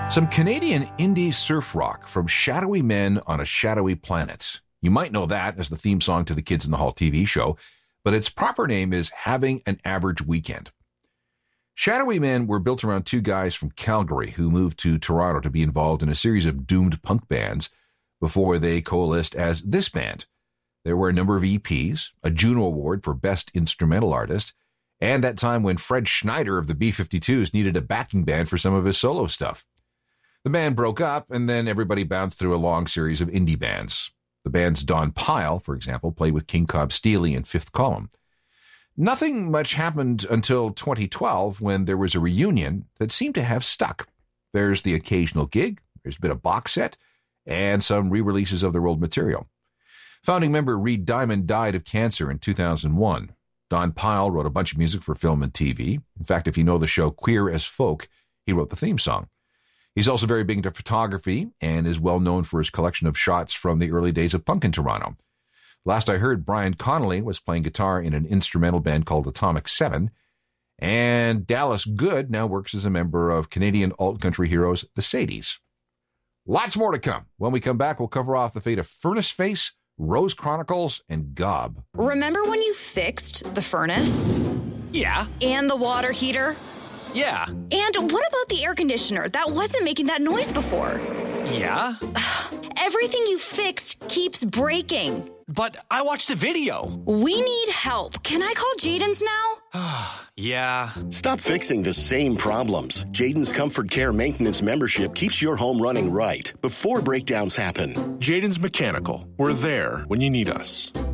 Some Canadian indie surf rock from Shadowy Men on a Shadowy Planet. You might know that as the theme song to the Kids in the Hall TV show, but its proper name is Having an Average Weekend. Shadowy Men were built around two guys from Calgary who moved to Toronto to be involved in a series of doomed punk bands before they coalesced as this band. There were a number of EPs, a Juno Award for Best Instrumental Artist, and that time when Fred Schneider of the B-52s needed a backing band for some of his solo stuff. The band broke up, and then everybody bounced through a long series of indie bands. The band's Don Pyle, for example, played with King Cobb Steely and Fifth Column. Nothing much happened until 2012 when there was a reunion that seemed to have stuck. There's the occasional gig, there's been a box set, and some re-releases of their old material. Founding member Reed Diamond died of cancer in 2001. Don Pyle wrote a bunch of music for film and TV. In fact, if you know the show Queer as Folk, he wrote the theme song. He's also very big into photography and is well known for his collection of shots from the early days of punk in Toronto. Last I heard, Brian Connolly was playing guitar in an instrumental band called Atomic 7, and Dallas Good now works as a member of Canadian alt-country heroes, the Sadies. Lots more to come. When we come back, we'll cover off the fate of Furnace Face, Rose Chronicles, and Gob. Remember when you fixed the furnace? Yeah. And the water heater? Yeah. And what about the air conditioner? That wasn't making that noise before. Yeah. Everything you fixed keeps breaking. But I watched a video. We need help. Can I call Jaden's now? Yeah. Stop fixing the same problems. Jaden's Comfort Care Maintenance membership keeps your home running right before breakdowns happen. Jaden's Mechanical. We're there when you need us.